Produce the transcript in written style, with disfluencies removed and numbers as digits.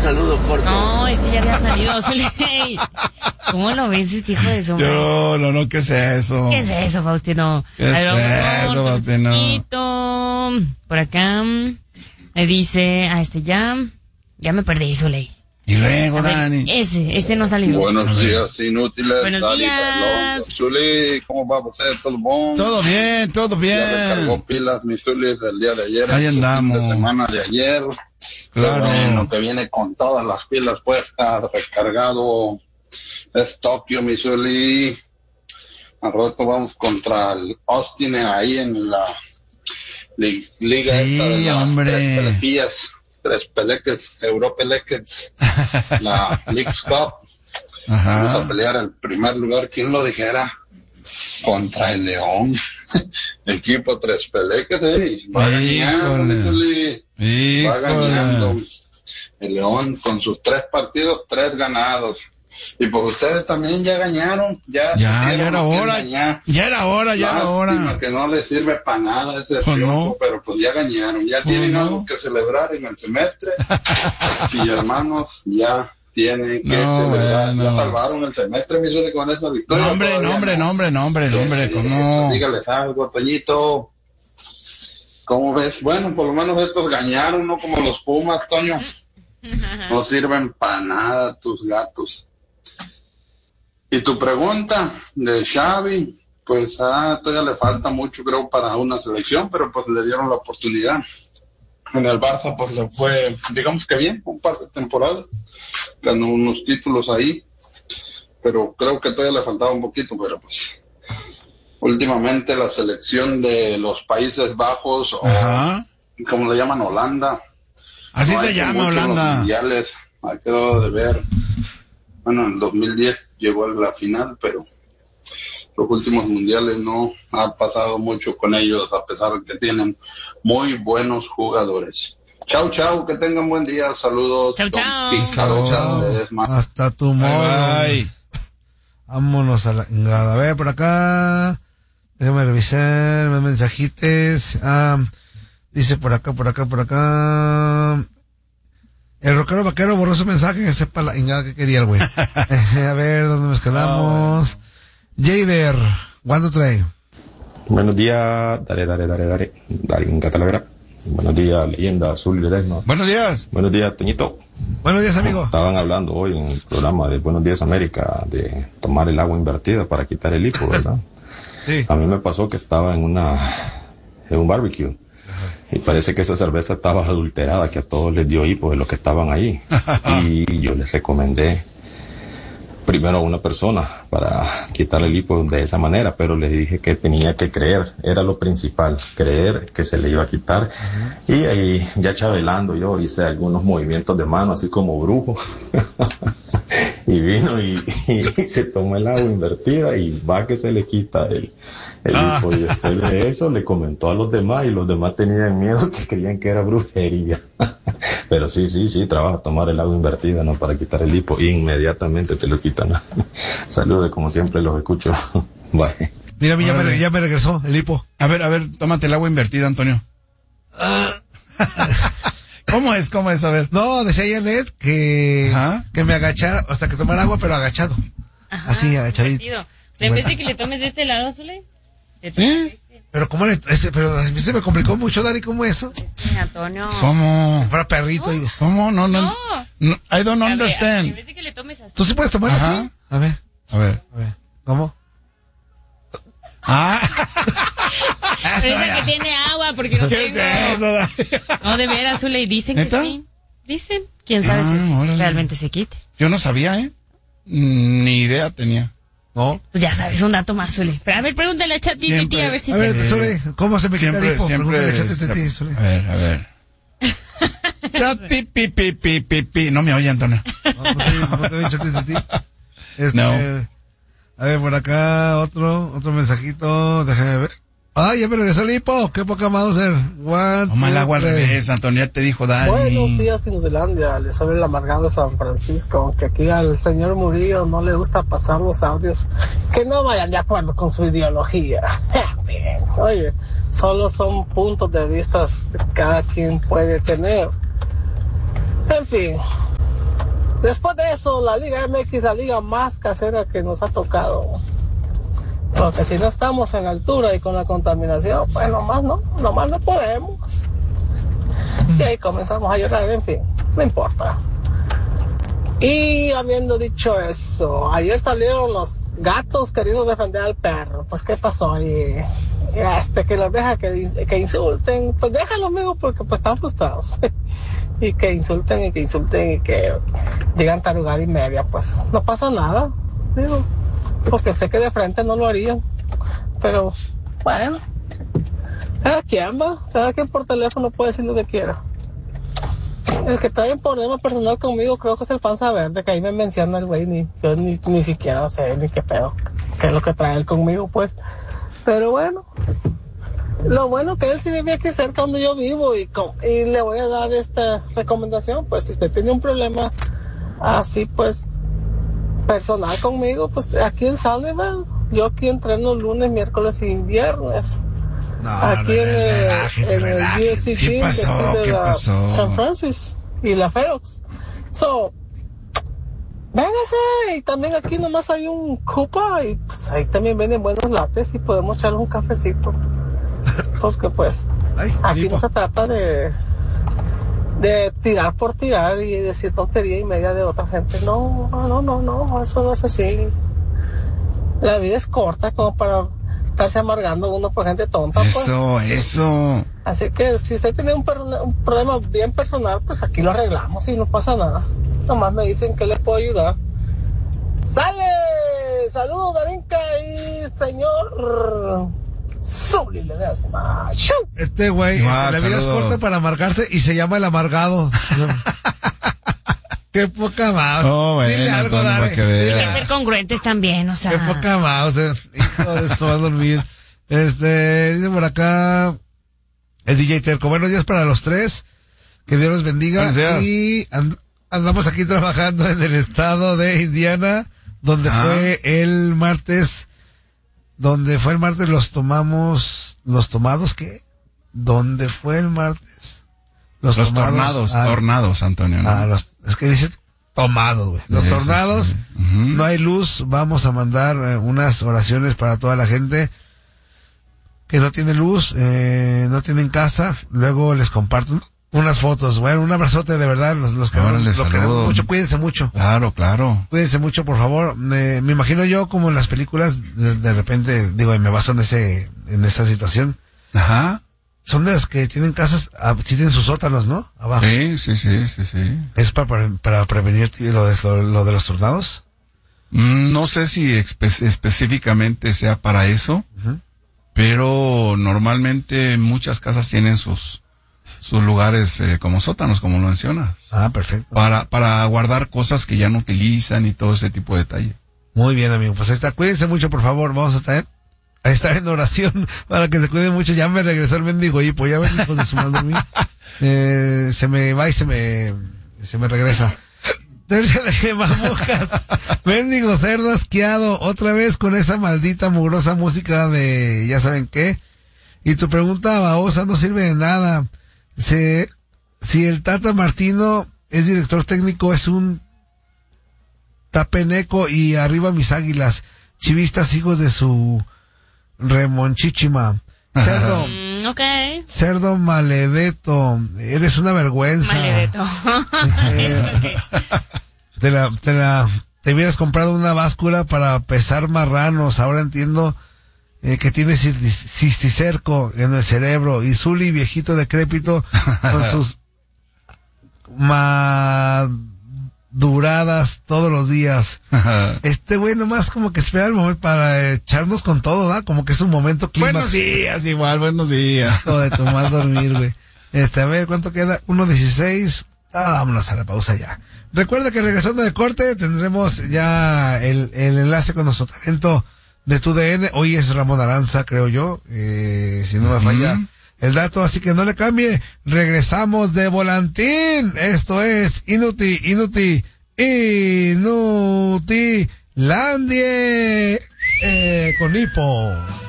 saludo corto. No, ya había salido, Zuley. ¿Cómo lo ves, este hijo de su madre? No, ¿qué es eso? ¿Qué es eso, Faustino? ¿Qué es eso, Faustino? Por acá, me dice, ya me perdí, Zuley. Y luego, Dani. Este no ha salido. Buenos días, inútiles. Buenos Dani, días. Zuli, ¿cómo va usted? ¿Todo bon? Todo bien. Ya recargó pilas, mi Zuli, del día de ayer. Ahí andamos. De semana de ayer. Claro. Bueno, que viene con todas las pilas puestas, recargado. Es Tokio, mi Zuli. Al rato vamos contra el Austin ahí en la liga sí, esta de las hombre. tres peleques, Europeleques, la Leagues Cup. Ajá. Vamos a pelear el primer lugar, ¿quién lo dijera? Contra el León. Equipo tres peleques, va ganando el León con sus 3 partidos, 3 ganados. Y pues ustedes también ya ganaron, ya era hora. Ya era hora. Que no les sirve para nada ese triunfo, no. pero pues ya ganaron, ya tienen algo que celebrar en el semestre. Y hermanos, ya tienen que celebrar. Ya salvaron el semestre, mi Zuli, con esa victoria. Hombre, ¿cómo? Dígales algo, Toñito. ¿Cómo ves? Bueno, por lo menos estos ganaron, no como los Pumas, Toño. No sirven para nada tus gatos. Y tu pregunta de Xavi, pues todavía le falta mucho, creo, para una selección, pero pues le dieron la oportunidad. En el Barça, pues le fue, digamos que bien, un par de temporadas. Ganó unos títulos ahí, pero creo que todavía le faltaba un poquito, pero pues últimamente la selección de los Países Bajos, o como le llaman, Holanda. Así se llama, Holanda. Mundiales, ha quedado de ver. Bueno, en el 2010 llegó a la final, pero los últimos mundiales no ha pasado mucho con ellos, a pesar de que tienen muy buenos jugadores. Chau, que tengan buen día, saludos. Chau. Hasta tu modo. Vámonos a la... A ver, por acá, déjame revisar más mensajitos. Dice por acá. El rockero vaquero borró su mensaje, que sepa la ingada que quería el güey. A ver, ¿dónde nos quedamos? Jader, ¿cuándo trae? Buenos días, dale, en Catalavera. Buenos días, leyenda azul y Ledesma. Buenos días. Buenos días, Toñito. Buenos días, amigo. Estaban hablando hoy en el programa de Buenos Días América de tomar el agua invertida para quitar el hipo, ¿verdad? Sí. A mí me pasó que estaba en un barbecue. Y parece que esa cerveza estaba adulterada, que a todos les dio hipo de los que estaban ahí. Y yo les recomendé primero a una persona para quitar el hipo de esa manera, pero les dije que tenía que creer, era lo principal, creer que se le iba a quitar. Y ahí, ya chabelando, yo hice algunos movimientos de mano, así como brujo. Y vino y se tomó el agua invertida y va que se le quita el hipo. Y después de eso le comentó a los demás y los demás tenían miedo, que creían que era brujería. Pero sí, trabaja tomar el agua invertida, ¿no? Para quitar el hipo, y inmediatamente te lo quitan. Saludos, como siempre los escucho. Bye. Mira, ya me regresó el hipo. A ver, tómate el agua invertida, Antonio. ¿Cómo es? A ver. No, decía Janet que me agachara, hasta que tomara agua, pero agachado. Ajá, así, agachadito. O sea, en vez de que le tomes de este lado, Zule, le tomes de este. Pero pero a mí se me complicó mucho, Dani, ¿cómo eso? Antonio. ¿Cómo? Para perrito. ¿No? ¿Cómo? No. I don't understand. En vez de que le tomes así. ¿Tú sí puedes tomar así? A ver. ¿Cómo? Piensa que tiene agua porque no ¿Qué tengo. es eso? No, de veras, Zule, dicen ¿Neta? que sí. Dicen. ¿Quién sabe si realmente se quite? Yo no sabía, ni idea tenía. ¿No? Pues ya sabes, un dato más, Zule. Pero a ver, pregúntale a ChatGPT a ver si a ver, Zule, ¿cómo se me quita el hipo? Siempre. Zule. A ver. ChatGPT. No me oye, Antonio. ¿No te he dicho ChatGPT? No. A ver, por acá, otro mensajito, déjame ver. Ya me regresó el hipo, qué poca Mauser. Toma el agua al revés, Antonio, ya te dijo Dani. Buenos días, Inutilandia, les habla el amargado de San Francisco, que aquí al señor Murillo no le gusta pasar los audios que no vayan de acuerdo con su ideología. Bien, oye, solo son puntos de vista que cada quien puede tener. En fin, Después de eso, la Liga MX, la liga más casera que nos ha tocado. Porque si no estamos en altura y con la contaminación, pues nomás no podemos. Y ahí comenzamos a llorar, en fin, no importa. Y habiendo dicho eso, ayer salieron los gatos queriendo defender al perro. Pues ¿qué pasó ahí? Que los deja que insulten, pues déjalo, amigo, porque pues están frustrados. Y que insulten y que digan tarugada y media, pues no pasa nada, digo, porque sé que de frente no lo harían, pero bueno, cada quien por teléfono puede decir lo que quiera. El que trae un problema personal conmigo creo que es el Panza Verde, que ahí me menciona el güey, yo ni siquiera sé ni qué pedo, qué es lo que trae él conmigo, pues, pero bueno. Lo bueno que él sí vive aquí cerca donde yo vivo y le voy a dar esta recomendación, pues si usted tiene un problema así pues personal conmigo, pues aquí en Sullivan, yo aquí entreno lunes, miércoles y viernes. Aquí en el USC ¿Qué pasó? San Francisco y la Ferox. Véngase, y también aquí nomás hay un Cupa y pues ahí también venden buenos lates y podemos echarle un cafecito. Porque pues aquí no se trata de tirar por tirar y decir tontería y media de otra gente. No, eso no es así. La vida es corta como para estarse amargando uno por gente tonta. Eso. Así que si usted tiene un problema bien personal, pues aquí lo arreglamos y no pasa nada. Nomás me dicen que le puedo ayudar. ¡Sale! Saludos, Darinka y señor Zuli Ledesma. Este güey, la vida es corta para amargarse y se llama el amargado. Qué poca mouse. Oh, bueno, dile algo, para que Hay vea. que ser congruentes también, o sea. Qué poca mouse. Hijo de esto va a dormir. Dice por acá el DJ Terco. Buenos días para los tres. Que Dios los bendiga. Buenos días. Y andamos aquí trabajando en el estado de Indiana, donde fue el martes. ¿Dónde fue el martes? ¿Los tomados qué? ¿Dónde fue el martes? Los tornados, Antonio, ¿no? Es que dice tomados, güey. Los tornados, sí. Uh-huh. No hay luz. Vamos a mandar unas oraciones para toda la gente que no tiene luz, no tienen casa. Luego les comparto unas fotos. Bueno, un abrazote de verdad. Los que los queremos mucho. Cuídense mucho. Claro. Cuídense mucho, por favor. Me imagino yo como en las películas, de repente, digo, y me baso en esa situación. Ajá. Son de las que tienen casas, sí tienen sus sótanos, ¿no? Abajo. Sí. ¿Es para prevenir lo de los tornados? No sé si específicamente sea para eso, uh-huh, pero normalmente muchas casas tienen sus lugares como sótanos, como lo mencionas. Ah, perfecto. Para guardar cosas que ya no utilizan y todo ese tipo de detalle. Muy bien, amigo. Pues ahí está. Cuídense mucho, por favor. Vamos a estar en oración para que se cuiden mucho. Ya me regresó el mendigo hipo. Ya ven, hijos de su mal dormir. Se me va y se me regresa. Tercia de mamujas. Mendigo cerdo asqueado. Otra vez con esa maldita mugrosa música de ya saben qué. Y tu pregunta babosa no sirve de nada. Si el Tata Martino es director técnico, es un tapeneco y arriba mis águilas. Chivistas, hijos de su remonchichima. Cerdo. Okay. Cerdo maledeto. Eres una vergüenza. Maledeto. Te hubieras comprado una báscula para pesar marranos. Ahora entiendo que tienes cisticerco en el cerebro. Y Zuli, viejito decrépito, con sus maduradas todos los días. Este güey nomás como que espera el momento para echarnos con todo, ¿da? Como que es un momento clímax. Buenos días. Hijo de tu mal dormir, güey. A ver, ¿cuánto queda? 1:16. Vámonos a la pausa ya. Recuerda que regresando de corte tendremos ya el enlace con nuestro talento de tu DN. Hoy es Ramón Aranza, creo yo, si no me falla el dato, así que no le cambie. Regresamos de volantín. Esto es Inutilandie con Hipo.